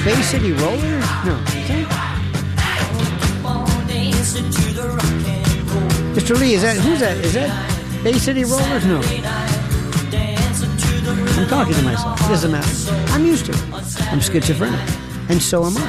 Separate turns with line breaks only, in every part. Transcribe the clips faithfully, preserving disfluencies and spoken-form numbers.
Bay City Rollers? No. Mister Lee, is that, who's that? Is that Bay City Rollers? No. I'm talking to myself. It doesn't matter. I'm used to it. I'm schizophrenic. And so am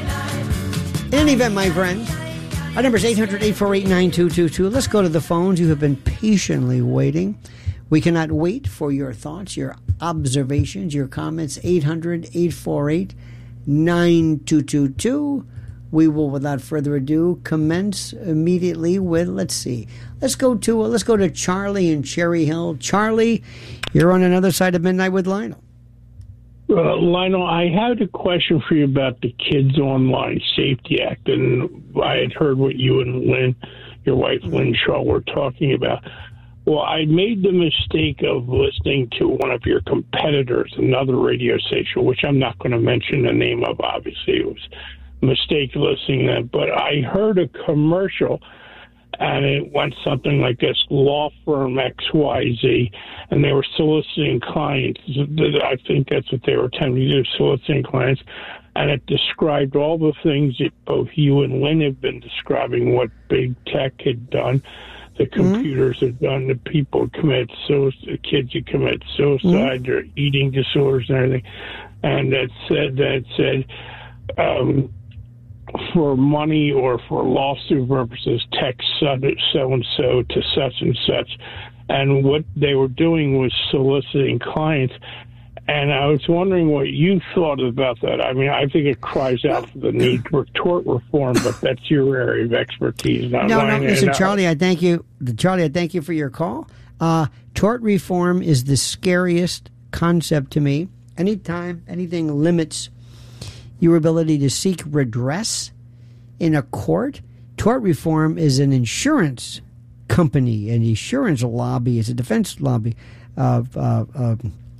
I. In any event, my friend, our number is eight hundred, eight four eight, nine two two two. Let's go to the phones. You have been patiently waiting. We cannot wait for your thoughts, your observations, your comments. eight hundred, eight four eight, nine two two two. We will, without further ado, commence immediately with, let's see, let's go to uh, let's go to Charlie in Cherry Hill. Charlie, you're on another side of Midnight with Lionel.
Uh, Lionel, I had a question for you about the Kids Online Safety Act, and I had heard what you and Lynn, your wife Lynn Shaw, were talking about. Well, I made the mistake of listening to one of your competitors, another radio station, which I'm not going to mention the name of, obviously. It was a mistake listening to that. But I heard a commercial, and it went something like this: law firm X Y Z, and they were soliciting clients. I think that's what they were attempting to do, soliciting clients. And it described all the things that both you and Lynn have been describing, what big tech had done. The computers mm-hmm. have done, the people commit suicide, the kids who commit suicide, mm-hmm. or eating disorders and everything. And that said, that said, um, for money or for lawsuit purposes, text so-and-so to such and such. And what they were doing was soliciting clients. And I was wondering what you thought about that. I mean, I think it cries out for the need for tort reform, but that's your area of expertise. Not
no,
mine.
no, listen, Charlie, I thank you. Charlie, I thank you for your call. Uh, tort reform is the scariest concept to me. Anytime anything limits your ability to seek redress in a court, tort reform is an insurance company, an insurance lobby, it's a defense lobby of uh, uh,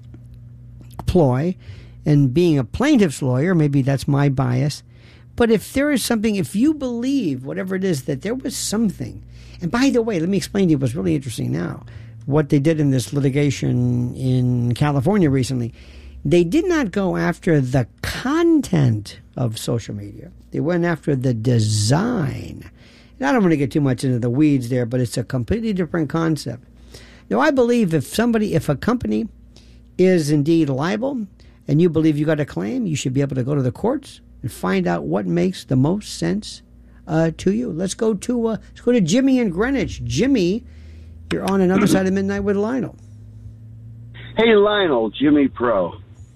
ploy. And being a plaintiff's lawyer, maybe that's my bias. But if there is something, if you believe, whatever it is, that there was something, and by the way, let me explain to you what's really interesting now, what they did in this litigation in California recently. They did not go after the content of social media. They went after the design. And I don't want to get too much into the weeds there, but it's a completely different concept. Now, I believe if somebody, if a company is indeed liable and you believe you got a claim, you should be able to go to the courts and find out what makes the most sense uh, to you. Let's go to uh, let's go to Jimmy in Greenwich. Jimmy, you're on another side of Midnight with Lionel.
Hey, Lionel, Jimmy Pro.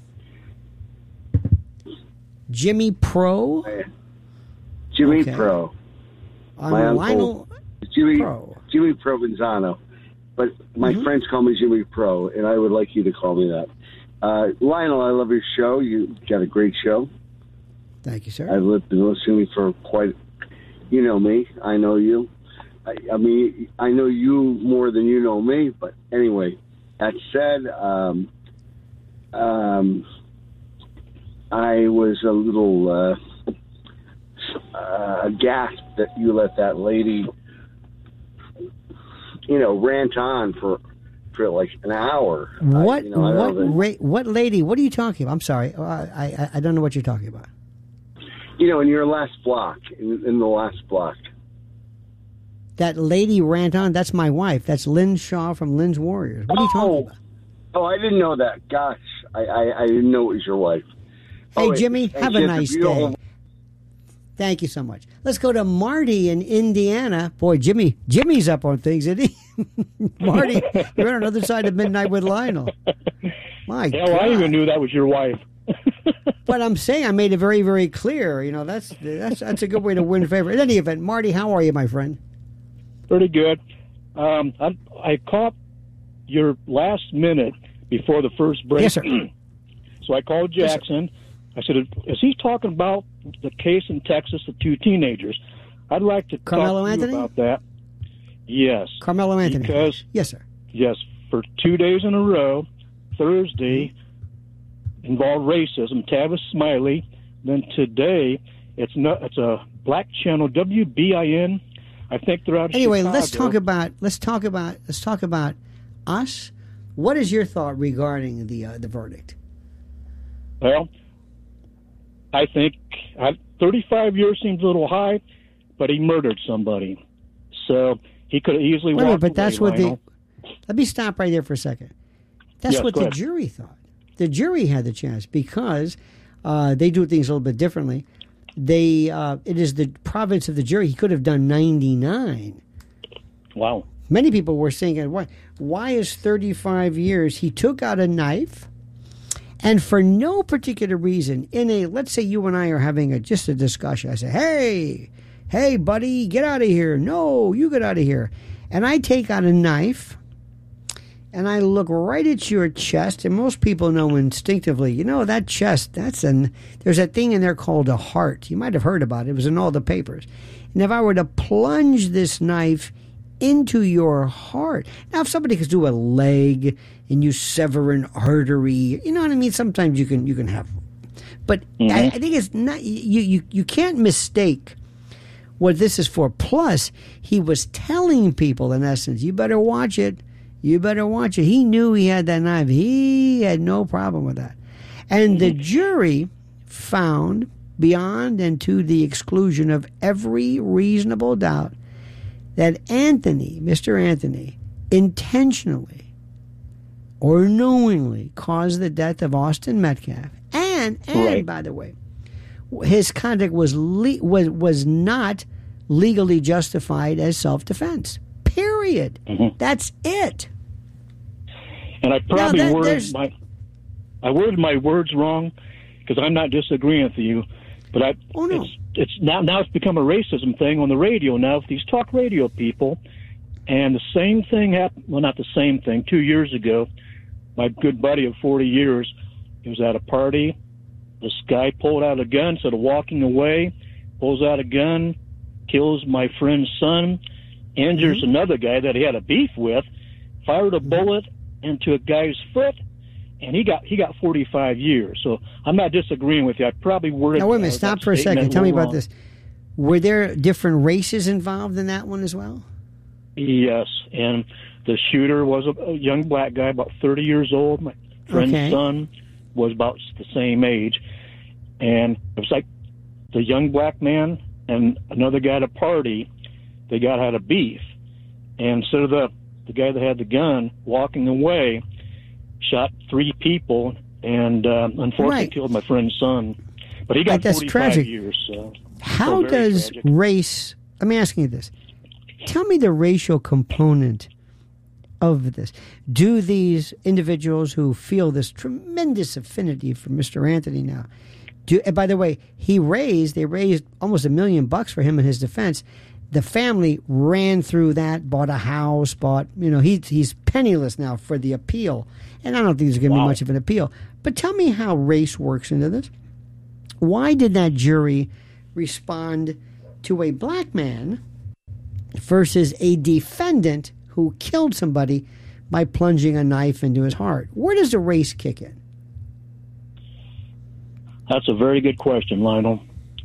Jimmy Pro?
Jimmy
okay.
Pro.
I'm
my
Lionel
Jimmy
Pro.
Jimmy Provenzano. But my
mm-hmm.
friends call me Jimmy Pro, and I would like you to call me that. Uh, Lionel, I love your show. You got a great show.
Thank you, sir.
I've been listening for quite, you know me. I know you. I, I mean, I know you more than you know me. But anyway, that said, um, um, I was a little uh, uh, aghast that you let that lady, you know, rant on for for like an hour.
What?
I, you know,
what? Ra- what lady? What are you talking about? I'm sorry. I, I I don't know what you're talking about.
You know, in your last block, in, in the last block.
That lady rant on. That's my wife. That's Lynn Shaw from Lynn's Warriors. What are you
oh.
talking about?
Oh, I didn't know that. Gosh, I I, I didn't know it was your wife.
Hey,
oh,
Jimmy,
it,
have a nice day. Thank you so much. Let's go to Marty in Indiana. Boy, Jimmy, Jimmy's up on things, isn't he? Marty, you're on another side of Midnight with Lionel. My
Hell,
God.
I even knew that was your wife.
But I'm saying I made it very, very clear. You know, that's that's that's a good way to win favor. In any event, Marty, how are you, my friend?
Pretty good. Um, I, I caught your last minute before the first break.
Yes, sir.
So I called Jackson. Yes, I said, is he talking about the case in Texas, the two teenagers? I'd like to
Carmelo
talk to
Anthony?
you about that. Yes.
Carmelo Anthony.
Because,
yes, sir.
Yes, for two days in a row, Thursday involved racism, Tavis Smiley. Then today, it's not. It's a black channel, W B I N. I think they're out of
Anyway,
Chicago.
let's talk about let's talk about let's talk about us. What is your thought regarding the uh, the verdict?
Well, I think I, thirty-five years seems a little high, but he murdered somebody. So he could have easily
Wait,
walked
but that's
away,
what
Lionel.
the. Let me stop right there for a second. That's
Yes,
what
go
the
ahead.
jury thought. The jury had the chance because uh, they do things a little bit differently. They uh, it is the province of the jury. He could have done ninety-nine.
Wow.
Many people were saying, why, why is thirty-five years? He took out a knife, and for no particular reason, in a, let's say you and I are having a just a discussion. I say, hey, hey, buddy, get out of here. No, you get out of here. And I take out a knife, and I look right at your chest, and most people know instinctively, you know, that chest, that's an, there's a thing in there called a heart. You might have heard about it. It was in all the papers. And if I were to plunge this knife into your heart. Now, if somebody could do a leg and you sever an artery, you know what I mean? Sometimes you can you can have, but mm-hmm. I, I think it's not. You, you you can't mistake what this is for. Plus, he was telling people, in essence, you better watch it. You better watch it. He knew he had that knife. He had no problem with that, and the jury found, beyond and to the exclusion of every reasonable doubt, that Anthony, Mister Anthony, intentionally or knowingly caused the death of Austin Metcalf. And, and
right.
by the way, his conduct was le- was was not legally justified as self-defense. Period.
Mm-hmm.
That's it.
And I probably
that,
worded my I worded my words wrong because I'm not disagreeing with you, but I
oh, no.
it's it's now now it's become a racism thing on the radio now with these talk radio people, and the same thing happened. Well, not the same thing. Two years ago, my good buddy of forty years, he was at a party. This guy pulled out a gun, instead of walking away, pulls out a gun, kills my friend's son, injures mm-hmm. another guy that he had a beef with, fired a bullet into a guy's foot, and he got he got forty-five years. So I'm not disagreeing with you. I probably worded.
Now wait a minute. Stop for a second. Tell me about
wrong.
this. Were there different races involved in that one as well?
Yes, and the shooter was a, a young black guy, about thirty years old. My friend's
okay.
son was about the same age, and it was like the young black man and another guy at a party. They got had a beef, and instead of the the guy that had the gun walking away, shot three people, and uh, unfortunately
right.
killed my friend's son. But he got
right, that's
forty-five
tragic.
years. So
How
so very
does
tragic.
race? Let me ask you this: tell me the racial component of this. Do these individuals who feel this tremendous affinity for Mister Anthony now? Do, and by the way, he raised they raised almost a million bucks for him in his defense. The family ran through that, bought a house, bought, you know, he, he's penniless now for the appeal. And I don't think there's going to
Wow.
be much of an appeal. But tell me how race works into this. Why did that jury respond to a black man versus a defendant who killed somebody by plunging a knife into his heart? Where does the race kick in?
That's a very good question, Lionel.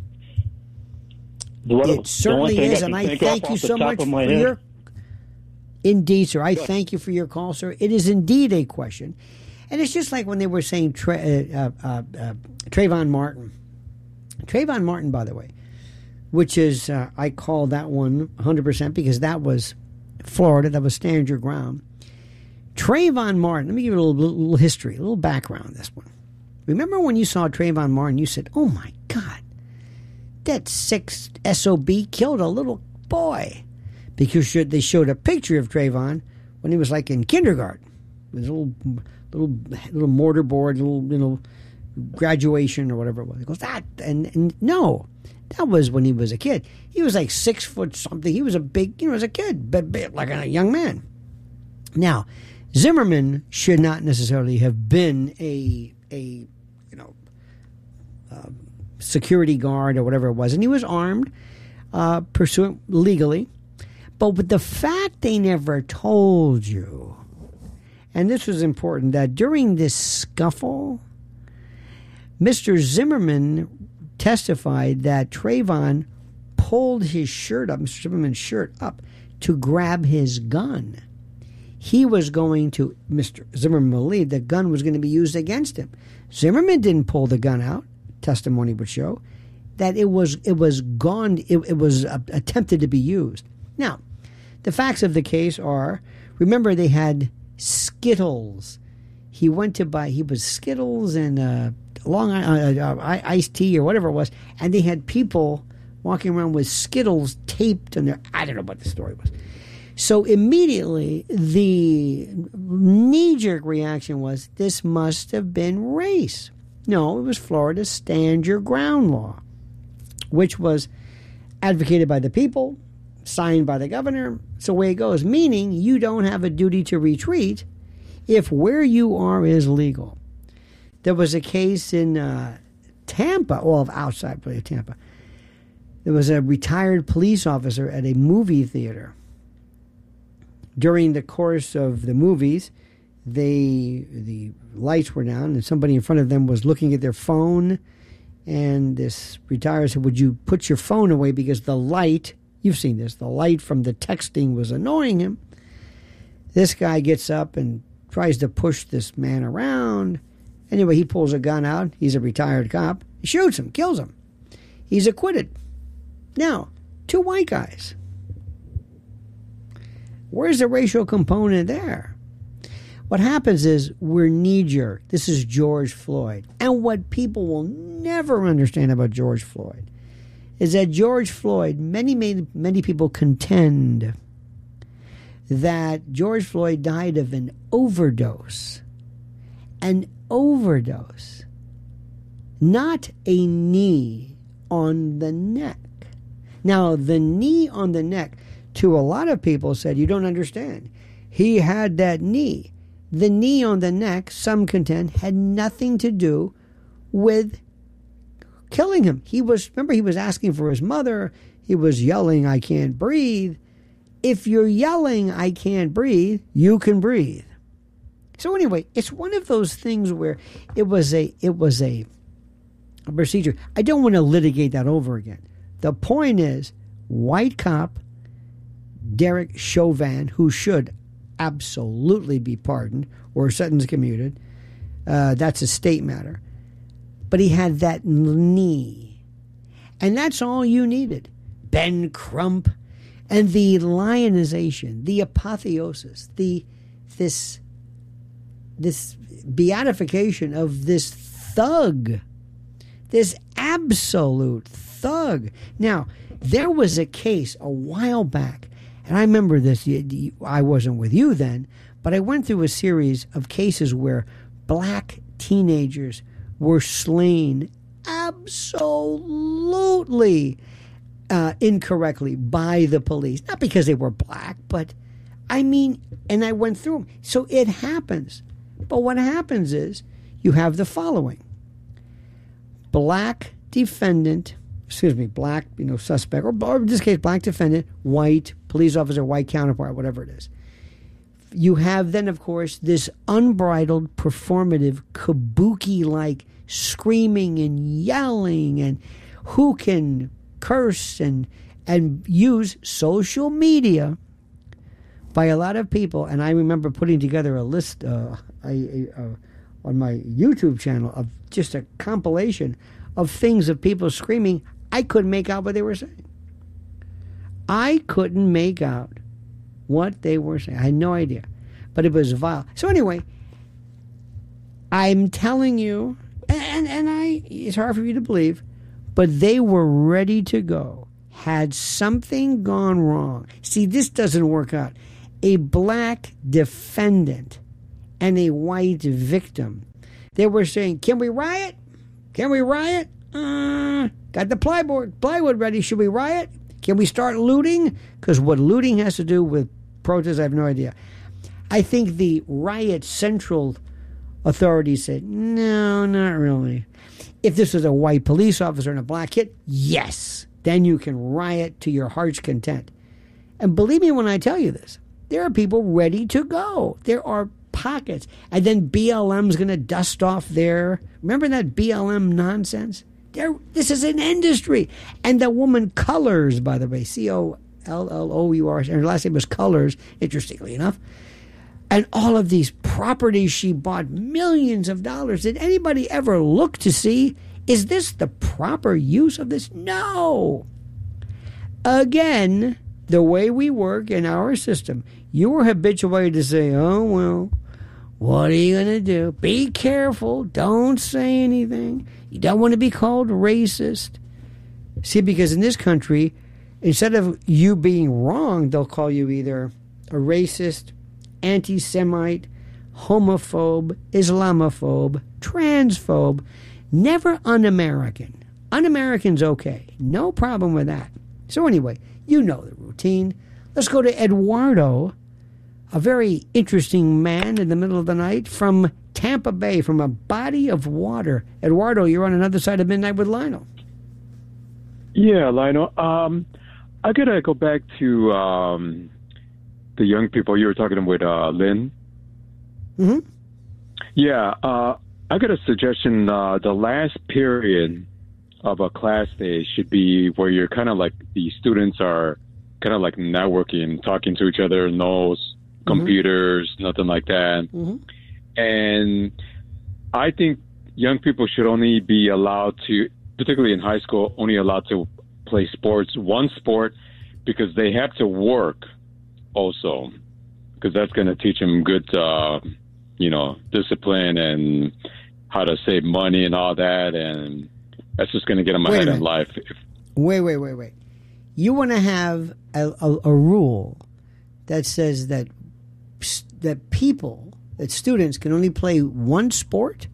The, what,
It certainly
the only thing
is,
I
and
can
I
think
thank
off
you
off the
so
top
much
of my
for
head-
your... Indeed, sir. I thank you for your call, sir. It is indeed a question. And it's just like when they were saying Tra- uh, uh, uh, Trayvon Martin. Trayvon Martin, by the way, which is, uh, I call that one one hundred percent because that was Florida. That was stand your ground. Trayvon Martin, let me give you a little, little history, a little background on this one. Remember when you saw Trayvon Martin, you said, oh my God, that sick S O B killed a little boy. Because they showed a picture of Trayvon when he was like in kindergarten. With a little, little, little mortar board, little, you know, graduation or whatever it was. He goes, that, and, and no, that was when he was a kid. He was like six foot something. He was a big, you know, as a kid, but, but like a young man. Now, Zimmerman should not necessarily have been a, a you know, uh, security guard or whatever it was. And he was armed, uh, pursuant legally. But with the fact they never told you, and this was important, that during this scuffle, Mister Zimmerman testified that Trayvon pulled his shirt up, Mister Zimmerman's shirt up, to grab his gun. He was going to, Mister Zimmerman believed the gun was going to be used against him. Zimmerman didn't pull the gun out. testimony would show, that it was it was gone, it, it was uh, attempted to be used. Now, the facts of the case are, remember they had Skittles. He went to buy, he was Skittles and uh, Long uh, uh, iced tea or whatever it was, and they had people walking around with Skittles taped on their, I don't know what the story was. So immediately, the knee-jerk reaction was, this must have been race. No, it was Florida's Stand Your Ground law, which was advocated by the people, signed by the governor. So away it goes, meaning you don't have a duty to retreat if where you are is legal. There was a case in uh, Tampa, well, outside of Tampa. There was a retired police officer at a movie theater. During the course of the movies, they the lights were down, and somebody in front of them was looking at their phone. And this retired said, "Would you put your phone away because the light, you've seen this, the light from the texting was annoying him." This guy gets up and tries to push this man around. Anyway, he pulls a gun out. He's a retired cop. He shoots him, kills him. He's acquitted. Now, two white guys. Where's the racial component there? What happens is we're knee-jerk. This is George Floyd. And what people will never understand about George Floyd is that George Floyd, many, many, many people contend that George Floyd died of an overdose. An overdose. Not a knee on the neck. Now, the knee on the neck, to a lot of people said, you don't understand. He had that knee. The knee on the neck, some contend, had nothing to do with killing him. He was, remember, he was asking for his mother. He was yelling, "I can't breathe." If you're yelling, "I can't breathe," you can breathe. So anyway, it's one of those things where it was a it was a, a procedure. I don't want to litigate that over again. The point is, white cop Derek Chauvin, who should absolutely be pardoned or sentence commuted, uh, that's a state matter. But he had that knee. And that's all you needed. Ben Crump and the lionization, the apotheosis, the this this beatification of this thug, this absolute thug. Now, there was a case a while back, and I remember this, I wasn't with you then, but I went through a series of cases where black teenagers were slain absolutely uh, incorrectly by the police. Not because they were black, but I mean, and I went through them. So it happens. But what happens is you have the following. Black defendant, excuse me, black, you know, suspect, or, or in this case, black defendant, white police officer, white counterpart, whatever it is. You have then, of course, this unbridled, performative, kabuki-like screaming and yelling, and who can curse and and use social media by a lot of people. And I remember putting together a list uh, a, a, a, on my YouTube channel of just a compilation of things of people screaming. I couldn't make out what they were saying. I couldn't make out what they were saying. I had no idea. But it was vile. So anyway, I'm telling you, and, and I it's hard for you to believe, but they were ready to go. Had something gone wrong. See, this doesn't work out. A black defendant and a white victim. They were saying, can we riot? Can we riot? Uh, got the plywood, plywood ready. Should we riot? Can we start looting? Because what looting has to do with protests, I have no idea. I think the riot central authorities said, no, not really. If this was a white police officer and a black kid, yes, then you can riot to your heart's content. And believe me when I tell you this, there are people ready to go. There are pockets. And then B L M's going to dust off their, remember that B L M nonsense? There, this is an industry. And the woman Colors, by the way, C O L L O U R S, and her last name was Colors, interestingly enough. And all of these properties she bought, millions of dollars. Did anybody ever look to see Is this the proper use of this? No. Again, the way we work in our system, you are habituated to say, oh, well, what are you going to do? Be careful. Don't say anything. You don't want to be called racist. See, because in this country, instead of you being wrong, they'll call you either a racist, anti-Semite, homophobe, Islamophobe, transphobe, never un-American. Un-American's okay. No problem with that. So anyway, you know the routine. Let's go to Eduardo, a very interesting man in the middle of the night from Tampa Bay, from a body of water. Eduardo, you're on another side of midnight with Lionel.
Yeah, Lionel. Um, I got to go back to um, the young people you were talking with, uh, Lynn.
Mm-hmm.
Yeah, uh, I got a suggestion. Uh, the last period of a class day should be where you're kind of like the students are kind of like networking, talking to each other, no mm-hmm. computers, nothing like that.
Mm-hmm.
And I think young people should only be allowed to, particularly in high school, only allowed to play sports, one sport, because they have to work also, because that's going to teach them good, uh, you know, discipline and how to save money and all that. And that's just going to get them ahead in life.
Wait, wait, wait, wait. You want to have a, a, a rule that says that that people, that students can only play one sport?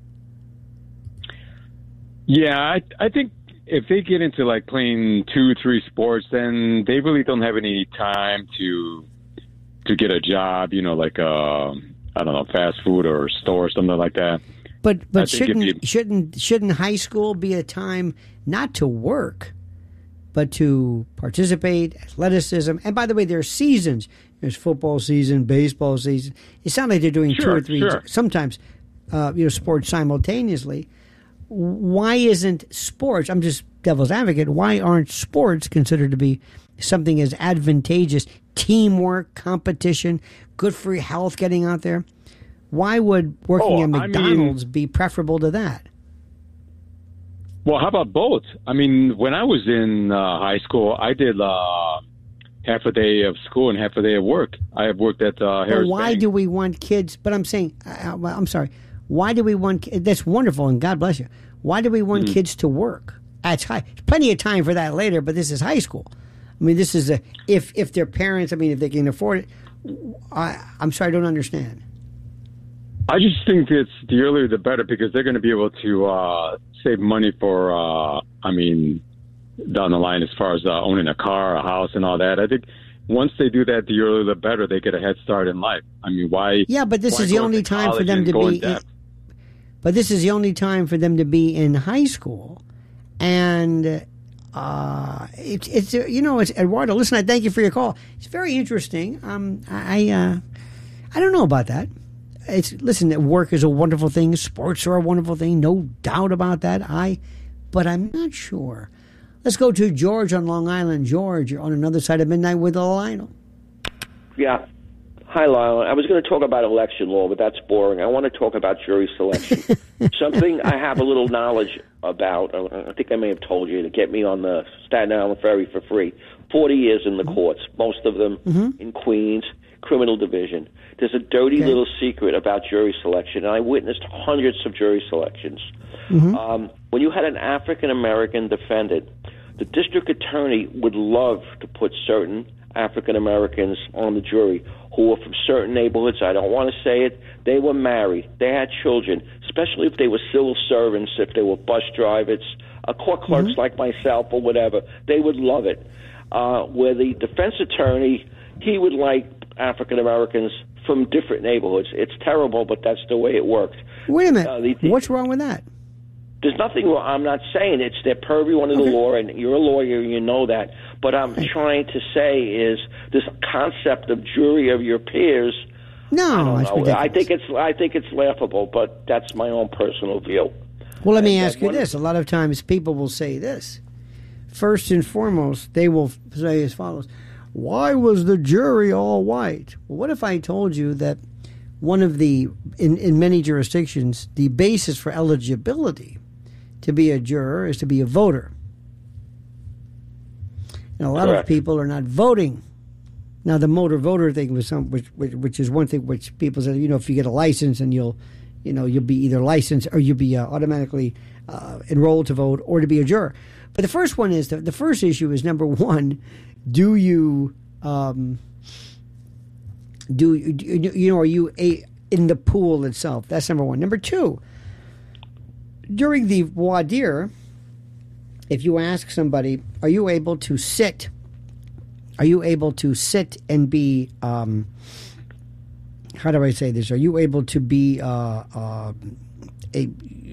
Yeah, I, I think if they get into like playing two, three sports, then they really don't have any time to to get a job, you know, like uh, I don't know, fast food or store or something like that.
But but shouldn't
you,
shouldn't shouldn't high school be a time not to work, but to participate, athleticism? And by the way, there are seasons. There's football season, baseball season. It sounds like they're doing
sure,
two or three,
sure.
sometimes, uh, you know, sports simultaneously. Why isn't sports? I'm just devil's advocate. Why aren't sports considered to be something as advantageous? Teamwork, competition, good for your health, getting out there. Why would working
oh,
at McDonald's
I mean,
be preferable to that?
Well, how about both? I mean, when I was in uh, high school, I did uh, half a day of school and half a day of work. I have worked at uh, Harris
But why
Bank.
do we want kids? But I'm saying, uh, well, I'm sorry. Why do we want? That's wonderful, and God bless you. Why do we want
mm-hmm.
kids to work? That's high. Plenty of time for that later, but this is high school. I mean, this is a if if their parents. I mean, if they can afford it. I, I'm sorry, I don't understand.
I just think it's the earlier the better, because they're going to be able to uh, save money for, uh, I mean, down the line as far as uh, owning a car, a house, and all that. I think once they do that, the earlier the better. They get a head start in life. I mean, why?
Yeah, but this
why
is the only time for them to be. In, but this is the only time for them to be in high school, and uh, it, it's you know it's Eduardo. Listen, I thank you for your call. It's very interesting. Um, I uh, I don't know about that. It's listen, work is a wonderful thing. Sports are a wonderful thing, no doubt about that. I, but I'm not sure. Let's go to George on Long Island. George, you're on another side of midnight with Lionel.
Yeah. Hi, Lionel. I was going to talk about election law, but that's boring. I want to talk about jury selection. Something I have a little knowledge about. I think I may have told you to get me on the Staten Island Ferry for free. Forty years in the courts, most of them mm-hmm. in Queens. Criminal division. There's a dirty okay. little secret about jury selection, and I witnessed hundreds of jury selections. Mm-hmm. Um, when you had an African-American defendant, the district attorney would love to put certain African-Americans on the jury who were from certain neighborhoods. I don't want to say it. They were married. They had children, especially if they were civil servants, if they were bus drivers, uh, court clerks mm-hmm. like myself or whatever. They would love it. Uh, where the defense attorney, he would like African Americans from different neighborhoods. It's terrible, but that's the way it works.
Wait a minute. Uh, the, the, What's wrong with that?
There's nothing wrong. I'm not saying it's their purview under okay. the law, and you're a lawyer, you know that. But I'm okay. trying to say is this concept of jury of your peers.
No,
I,
that's ridiculous.
I think it's I think it's laughable, but that's my own personal view.
Well, let me and ask you this: a lot of times people will say this. First and foremost, they will say as follows: why was the jury all white? Well, what if I told you that one of the, in, in many jurisdictions, the basis for eligibility to be a juror is to be a voter. And a lot
Correct.
of people are not voting. Now, the motor voter thing was some, which, which, which is one thing which people said, you know, if you get a license and you'll, you know, you'll be either licensed or you'll be uh, automatically uh, enrolled to vote or to be a juror. But the first one is, the, the first issue is, number one, do you, um, do, you, you know, are you a, in the pool itself? That's number one. Number two, during the voir dire, if you ask somebody, are you able to sit, are you able to sit and be, um, how do I say this? Are you able to be uh, uh, a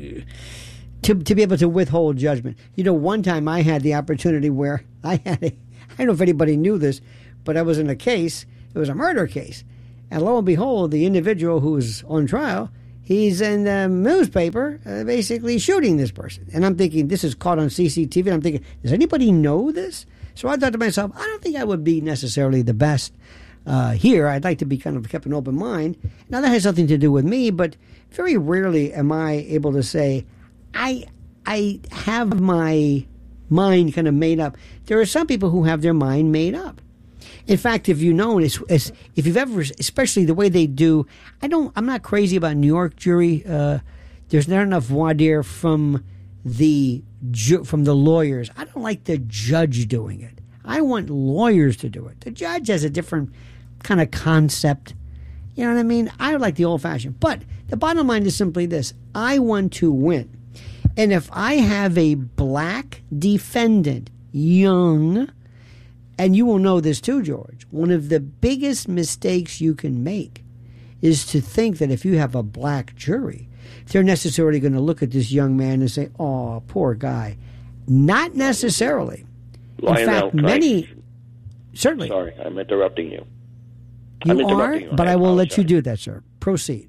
to to be able to withhold judgment? You know, one time I had the opportunity where I had a, I don't know if anybody knew this, but I was in a case. It was a murder case, and lo and behold, the individual who was on trial, he's in the newspaper, uh, basically shooting this person. And I'm thinking, this is caught on C C T V. And I'm thinking, does anybody know this? So I thought to myself, I don't think I would be necessarily the best uh, here. I'd like to be kind of kept an open mind. Now, that has nothing to do with me, but very rarely am I able to say, I I have my mind kind of made up. There are some people who have their mind made up. In fact, if you know, it's, it's, if you've ever, especially the way they do, I don't, I'm not crazy about New York jury. Uh, there's not enough voir dire from the ju- from the lawyers. I don't like the judge doing it. I want lawyers to do it. The judge has a different kind of concept. You know what I mean? I like the old-fashioned. But the bottom line is simply this. I want to win. And if I have a black defendant, young, and you will know this too, George, one of the biggest mistakes you can make is to think that if you have a black jury, they're necessarily going to look at this young man and say, oh, poor guy. Not necessarily. In
Lionel,
fact,
can
many,
I,
certainly.
Sorry, I'm interrupting you.
You
I'm
are,
interrupting you.
but I,
I
will let you
apologize.
do that, sir. Proceed.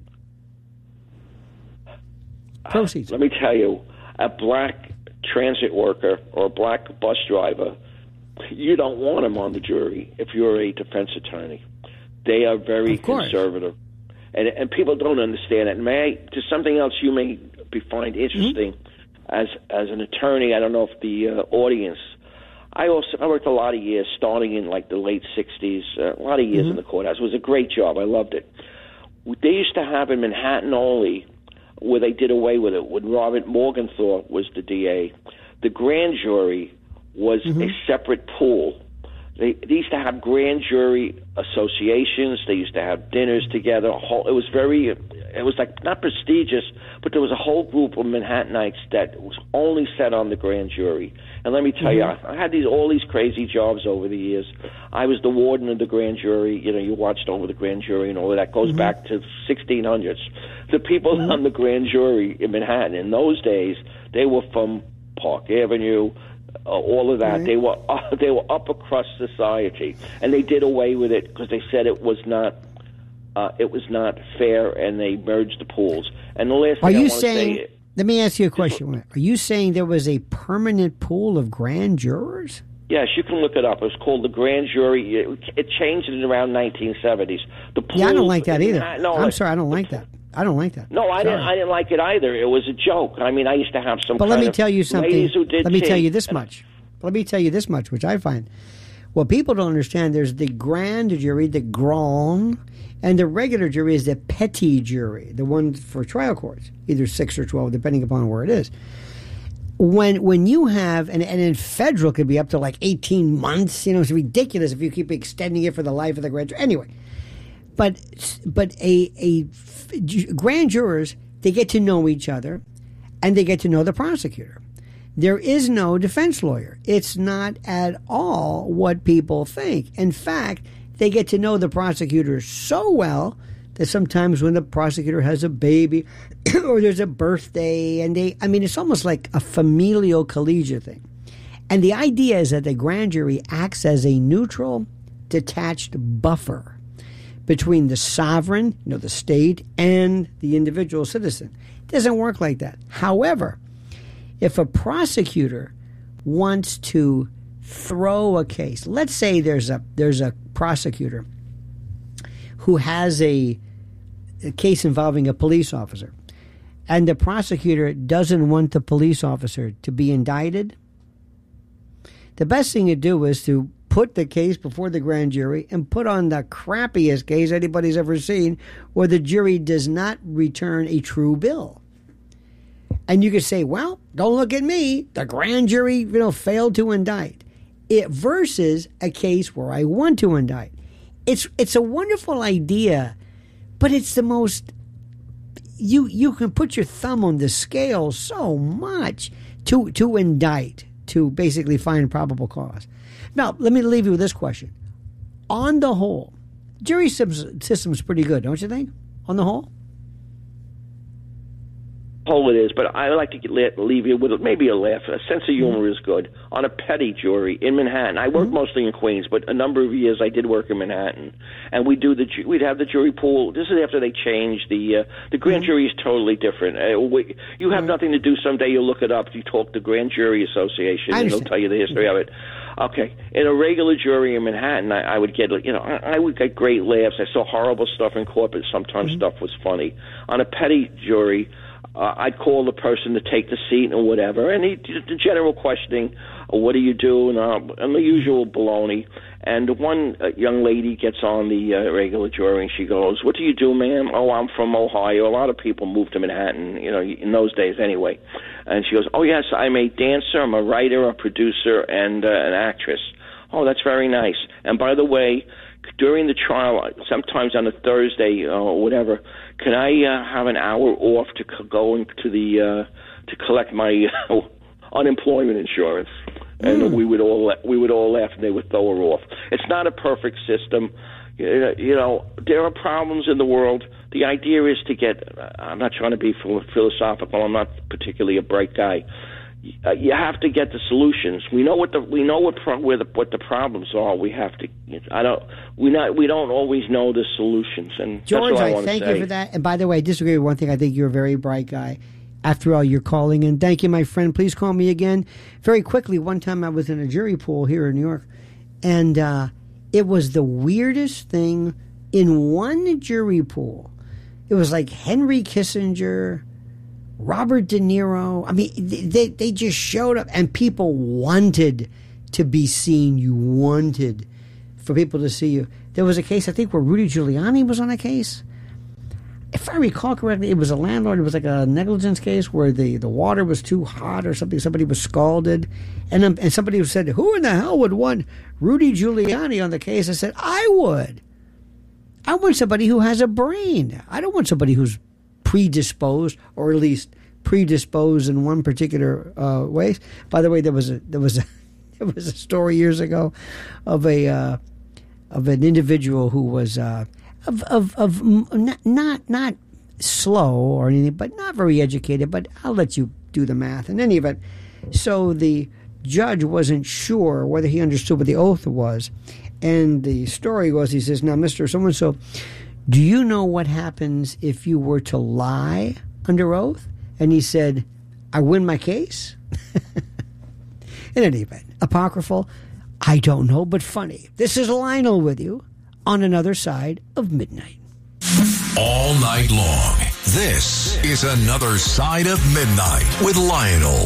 Proceed.
Let me tell you, a black transit worker or a black bus driver, you don't want them on the jury if you're a defense attorney. They are very
Of course.
conservative. And and people don't understand it. May I, to something else you may be find interesting
Mm-hmm.
as as an attorney, I don't know if the uh, audience, I also I worked a lot of years, starting in like the late sixties, uh, a lot of years
Mm-hmm.
in the courthouse. It was a great job. I loved it. They used to have in Manhattan only, where they did away with it, when Robert Morgenthau was the D A. The grand jury was
Mm-hmm.
a separate pool. They, they used to have grand jury associations. They used to have dinners together. A whole, it was very, it was like not prestigious, but there was a whole group of Manhattanites that was only set on the grand jury. And let me tell you, I, I had these all these crazy jobs over the years. I was the warden of the grand jury. You know, you watched over the grand jury and all of that. Goes back to sixteen hundreds. The people on the grand jury in Manhattan in those days, they were from Park Avenue. Uh, all of that,
Right.
they were uh, they were upper crust society, and they did away with it because they said it was not uh, it was not fair, and they merged the pools. And the last
Are
thing I
you
want
saying,
to say,
let me ask you a question. Are you saying there was a permanent pool of grand jurors?
yes, you can look it up. It was called the grand jury. It, it changed in around nineteen seventies. The pools,
Yeah, I don't like that either.
No,
I'm
it-
sorry, I don't like that. I don't like that.
No, I
Sorry.
didn't. I didn't like it either. It was a joke. I mean, I used to have some.
But let
kind
me
of
tell you something.
ladies who did
Let me tell
tea.
you this much. Let me tell you this much, which I find. What people don't understand, there's the grand jury, the grand, and the regular jury is the petit jury, the one for trial courts, either six or twelve, depending upon where it is. When when you have, and, and in federal it could be up to like eighteen months, you know, it's ridiculous if you keep extending it for the life of the grand jury. Anyway, but but a, a grand jurors, they get to know each other, and they get to know the prosecutor. There is no defense lawyer. It's not at all what people think. In fact, they get to know the prosecutor so well that sometimes when the prosecutor has a baby or there's a birthday, and they, I mean, it's almost like a familial collegiate thing. And the idea is that the grand jury acts as a neutral, detached buffer between the sovereign, you know, the state, and the individual citizen. It doesn't work like that. However, if a prosecutor wants to throw a case, let's say there's a there's a prosecutor who has a, a case involving a police officer, and the prosecutor doesn't want the police officer to be indicted, the best thing to do is to put the case before the grand jury and put on the crappiest case anybody's ever seen, where the jury does not return a true bill. And you could say, well, don't look at me. The grand jury, you know, failed to indict. It versus a case where I want to indict. It's it's a wonderful idea, but it's the most, you you can put your thumb on the scale so much to to indict, to basically find probable cause. Now, let me leave you with this question. On the whole, jury system is pretty good, don't you think? On the whole?
Whole it is, but I like to get, leave you with maybe a laugh. A sense of humor mm-hmm. is good. On a petty jury in Manhattan, I work mm-hmm. mostly in Queens, but a number of years I did work in Manhattan, and we do the we'd have the jury pool. This is after they changed the uh, the grand mm-hmm. jury is totally different. Uh, we, you have mm-hmm. nothing to do. Someday you'll look it up. You talk to Grand Jury Association, and they'll tell you the history mm-hmm. of it. Okay, in a regular jury in Manhattan, I, I would get, you know, I, I would get great laughs. I saw horrible stuff in court, but sometimes mm-hmm. stuff was funny. On a petty jury, uh, I'd call the person to take the seat and whatever, and he, the general questioning, uh, what do you do, and, uh, and the usual baloney. And one uh, young lady gets on the uh, regular jury, and she goes, what do you do, ma'am? Oh, I'm from Ohio. A lot of people moved to Manhattan, you know, in those days anyway. And she goes, oh, yes, I'm a dancer, I'm a writer, a producer, and uh, an actress. Oh, that's very nice. And by the way, during the trial, sometimes on a Thursday or whatever, can I uh, have an hour off to co- go into the uh, to collect my uh, unemployment insurance? And mm. we would all we would all laugh, and they would throw her off. It's not a perfect system. You know, there are problems in the world. The idea is to get, I'm not trying to be philosophical, I'm not particularly a bright guy. You have to get the solutions. We know what the we know what pro, where the, what the problems are. We have to. I don't. We not. We don't always know the solutions. And
George,
that's what I,
I
want
thank
to say.
you for that. And by the way, I disagree with one thing. I think you're a very bright guy. After all, you're calling in. Thank you, my friend. Please call me again. Very quickly, one time I was in a jury pool here in New York, and uh, it was the weirdest thing in one jury pool. It was like Henry Kissinger, Robert De Niro. I mean, they they just showed up, and people wanted to be seen. You wanted for people to see you. There was a case, I think, where Rudy Giuliani was on a case. If I recall correctly, it was a landlord. It was like a negligence case where the, the water was too hot or something. Somebody was scalded. And um, and somebody said, who in the hell would want Rudy Giuliani on the case? I said, I would. I want somebody who has a brain. I don't want somebody who's predisposed, or at least predisposed in one particular uh, way. By the way, there was a there was a there was a story years ago of a uh, of an individual who was uh, of of of not, not not slow or anything, but not very educated. But I'll let you do the math. In any event, so the judge wasn't sure whether he understood what the oath was. And the story was, he says, now, Mister So-and-so, do you know what happens if you were to lie under oath? And he said, I win my case? In any event, apocryphal, I don't know, but funny. This is Lionel with you on Another Side of Midnight.
All night long, this is Another Side of Midnight with Lionel.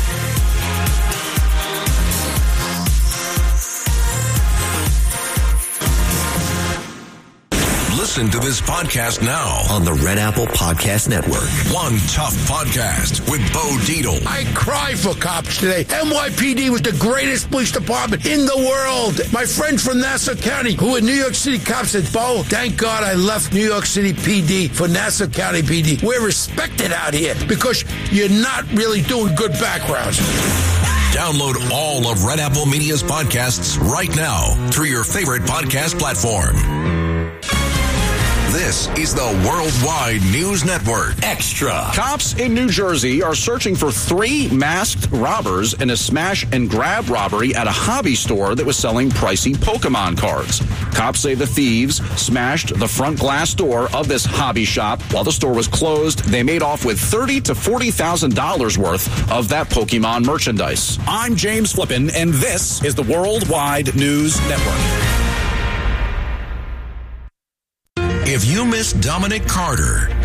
Listen to this podcast now on the Red Apple Podcast Network. One Tough Podcast with Bo Dietl.
I cry for cops today. N Y P D was the greatest police department in the world. My friends from Nassau County, who are New York City cops, said, Bo, thank God I left New York City P D for Nassau County P D. We're respected out here because you're not really doing good backgrounds.
Download all of Red Apple Media's podcasts right now through your favorite podcast platform. This is the Worldwide News Network Extra.
Cops in New Jersey are searching for three masked robbers in a smash and grab robbery at a hobby store that was selling pricey Pokemon cards. Cops say the thieves smashed the front glass door of this hobby shop. While the store was closed, they made off with thirty thousand to forty thousand dollars worth of that Pokemon merchandise.
I'm James Flippin, and this is the Worldwide News Network.
If you miss Dominic Carter,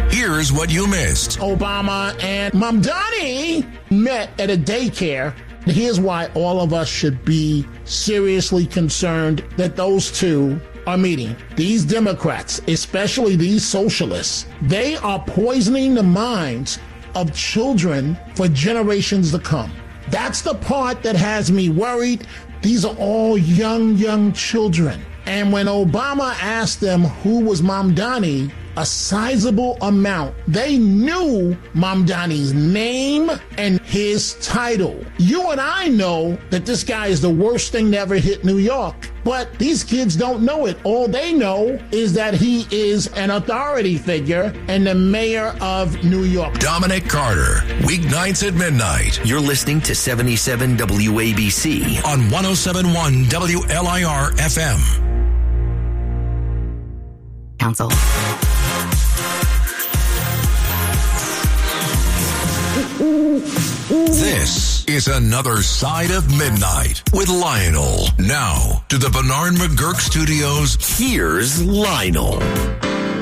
Here's what you missed.
Obama and Mamdani met at a daycare. Here's why all of us should be seriously concerned that those two are meeting. These Democrats, especially these socialists, they are poisoning the minds of children for generations to come. That's the part that has me worried. These are all young, young children. And when Obama asked them who was Mamdani, a sizable amount, they knew Mamdani's name and his title. You and I know that this guy is the worst thing to ever hit New York, but these kids don't know it. All they know is that he is an authority figure and the mayor of New York.
Dominic Carter, weeknights at midnight.
You're listening to seventy-seven W A B C
on one oh seven point one W L I R F M.
Council.
This is Another Side of Midnight with Lionel. Now to the Bernard McGurk Studios.
Here's Lionel.